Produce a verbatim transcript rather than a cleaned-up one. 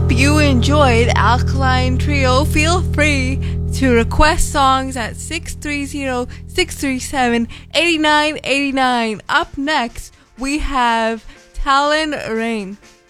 hope you enjoyed Alkaline Trio. Feel free to request songs at six three zero, six three seven, eight nine eight nine. Up next, we have Talon Rain.